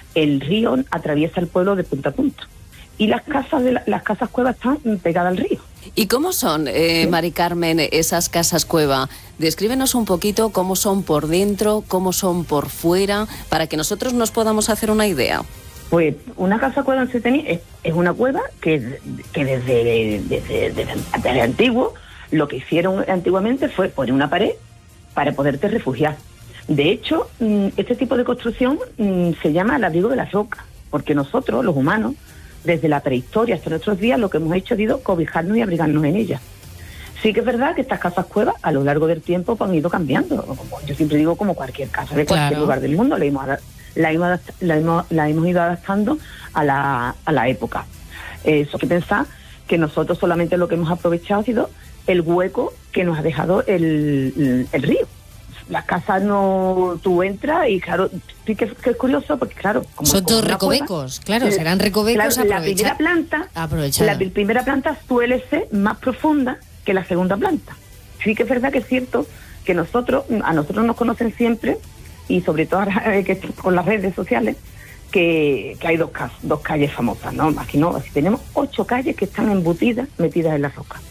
el río atraviesa el pueblo de punta a punta. Y las casas cuevas están pegadas al río. ¿Y cómo son, Mari Carmen, esas casas cueva? Descríbenos un poquito cómo son por dentro, cómo son por fuera, para que nosotros nos podamos hacer una idea. Pues una casa cueva en Setenil es una cueva que desde antiguo, lo que hicieron antiguamente fue poner una pared para poderte refugiar. De hecho, este tipo de construcción se llama el abrigo de las rocas, porque nosotros, los humanos, desde la prehistoria hasta nuestros días, lo que hemos hecho ha sido cobijarnos y abrigarnos en ellas. Sí que es verdad que estas casas cuevas a lo largo del tiempo han ido cambiando. Como yo siempre digo, como cualquier casa de cualquier lugar del mundo, la hemos ido adaptando a la época. Eso hay que pensar que nosotros solamente lo que hemos aprovechado ha sido el hueco que nos ha dejado el río. Las casas no, tú entras y claro, sí que es curioso porque claro, como son todos recovecos, claro, serán recovecos. Claro, la primera planta suele ser más profunda que la segunda planta. Sí que es verdad que es cierto que a nosotros nos conocen siempre, y sobre todo ahora que con las redes sociales, que hay dos calles famosas, ¿no? Aquí no, así tenemos 8 calles que están metidas en la roca.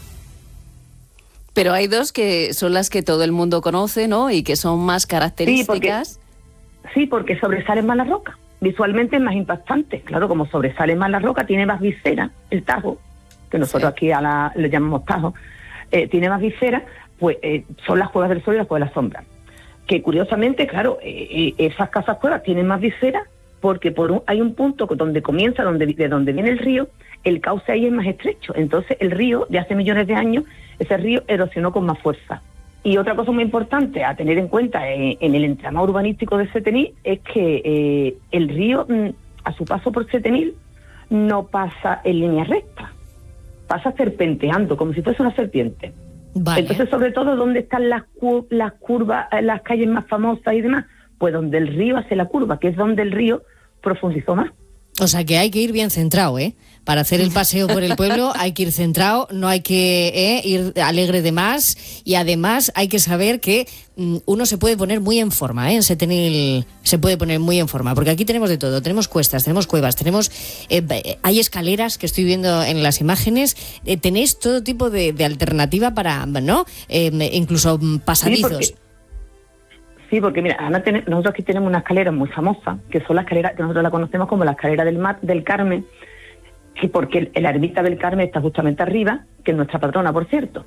Pero hay 2 que son las que todo el mundo conoce, ¿no? Y que son más características. Sí, porque sobresalen más la roca. Visualmente es más impactante. Claro, como sobresale más la roca, tiene más visera, el Tajo, que nosotros aquí lo llamamos Tajo, tiene más visera, pues son las cuevas del sol y las cuevas de la sombra. Que curiosamente, claro, esas casas cuevas tienen más visera porque hay un punto donde comienza, de donde viene el río, el cauce ahí es más estrecho. Entonces el río, de hace millones de años, ese río erosionó con más fuerza. Y otra cosa muy importante a tener en cuenta en el entramado urbanístico de Setenil es que el río, a su paso por Setenil, no pasa en línea recta, pasa serpenteando, como si fuese una serpiente. Vale. Entonces, sobre todo, ¿dónde están las curvas, las calles más famosas y demás? Pues donde el río hace la curva, que es donde el río profundizó más. O sea que hay que ir bien centrado, ¿eh? Para hacer el paseo por el pueblo hay que ir centrado, no hay que ir alegre de más, y además hay que saber que uno se puede poner muy en forma, ¿eh? En Setenil se puede poner muy en forma, porque aquí tenemos de todo, tenemos cuestas, tenemos cuevas, hay escaleras que estoy viendo en las imágenes, tenéis todo tipo de alternativa para, ¿no? Incluso pasadizos. Sí, porque mira, nosotros aquí tenemos una escalera muy famosa, que son las escaleras que nosotros la conocemos como la escalera del Carmen, que porque la ermita del Carmen está justamente arriba, que es nuestra patrona, por cierto.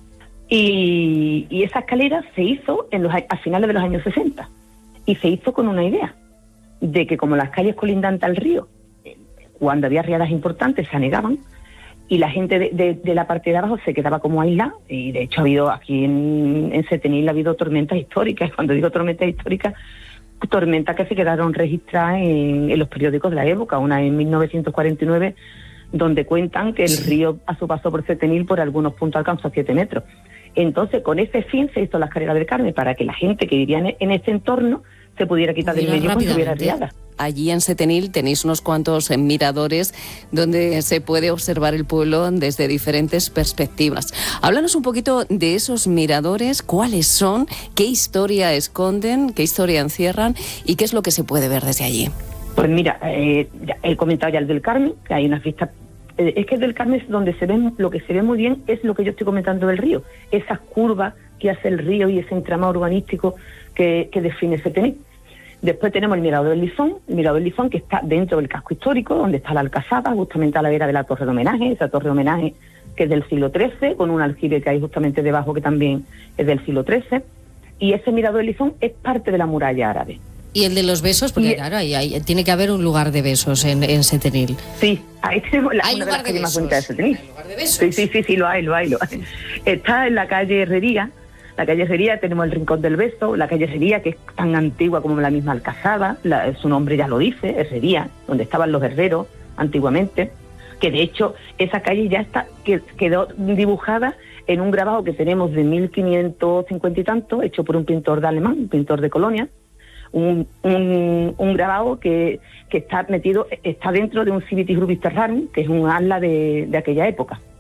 Y esa escalera se hizo a finales de los años 60, y se hizo con una idea, de que como las calles colindantes al río, cuando había riadas importantes se anegaban, y la gente de la parte de abajo se quedaba como aislada, y de hecho ha habido aquí en Setenil ha habido tormentas históricas. Cuando digo tormentas históricas, tormentas que se quedaron registradas en los periódicos de la época, una en 1949, donde cuentan que el río a su paso por Setenil por algunos puntos alcanzó 7 metros. Entonces, con ese fin se hizo la escalera del Carmen, para que la gente que vivía en este entorno se pudiera quitar del medio cuando hubiera riadas. Allí en Setenil tenéis unos cuantos miradores donde se puede observar el pueblo desde diferentes perspectivas. Háblanos un poquito de esos miradores, cuáles son, qué historia esconden, qué historia encierran y qué es lo que se puede ver desde allí. Pues mira, he comentado ya el del Carmen, que hay unas vistas. Es que el del Carmen es donde lo que se ve muy bien es lo que yo estoy comentando del río, esas curvas que hace el río y ese entramado urbanístico que define Setenil. Después tenemos el Mirador del Lizón, que está dentro del casco histórico, donde está la Alcazaba, justamente a la vera de la torre de homenaje, esa torre de homenaje que es del siglo XIII, con un aljibe que hay justamente debajo que también es del siglo XIII, y ese Mirador del Lizón es parte de la muralla árabe. ¿Y el de los besos? Porque claro, tiene que haber un lugar de besos en Setenil. Sí, ahí tenemos ¿Hay una lugar de las calles de más bonitas de Setenil. ¿Hay lugar de besos? Sí, lo hay. Está en la calle Herrería. La calle Herrería, tenemos el Rincón del Beso, la calle Herrería, que es tan antigua como la misma Alcazaba, su nombre ya lo dice, Herrería, donde estaban los herreros antiguamente, que de hecho esa calle ya quedó dibujada en un grabado que tenemos de 1550 y tanto, hecho por un pintor de alemán, un pintor de Colonia, un grabado que está dentro de un Civitas Rubis Terrarum, que es un atlas de aquella época.